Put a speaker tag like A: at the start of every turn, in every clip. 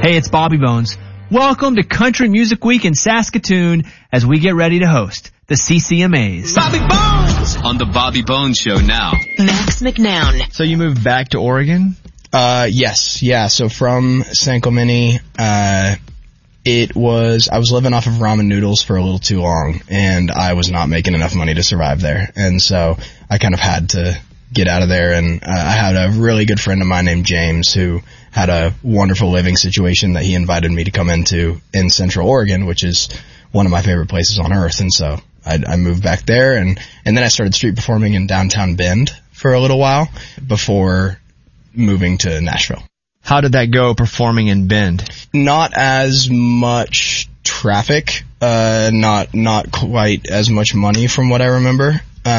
A: Hey, it's Bobby Bones. Welcome to Country Music Week in Saskatoon as we get ready to host the CCMAs.
B: Bobby Bones! On the Bobby Bones Show now.
C: Max McNown.
D: So you moved back to Oregon?
E: Yes. Yeah, so from San Clemente, I was living off of ramen noodles for a little too long, and I was not making enough money to survive there. And so I kind of had to get out of there, and I had a really good friend of mine named James who had a wonderful living situation that he invited me to come into in Central Oregon, which is one of my favorite places on earth. And so I moved back there, and then I started street performing in downtown Bend for a little while before moving to Nashville.
D: How did that go, performing in Bend?
E: Not as much traffic, not quite as much money from what I remember,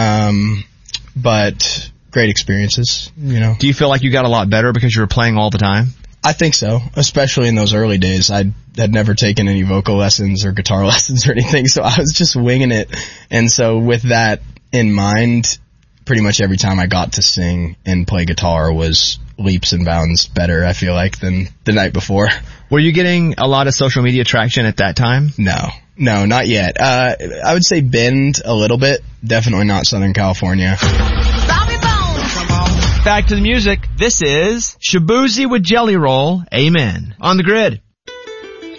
E: but great experiences, you know.
D: Do you feel like you got a lot better because you were playing all the time?
E: I think so, especially in those early days. I had never taken any vocal lessons or guitar lessons or anything, so I was just winging it. And so with that in mind, pretty much every time I got to sing and play guitar was leaps and bounds better, I feel like, than the night before.
D: Were you getting a lot of social media traction at that time?
E: No, not yet. I would say Bend a little bit, definitely not Southern California.
C: Bobby Bones.
A: Back to the music. This is Shaboozey with Jelly Roll. Amen. On the Grid.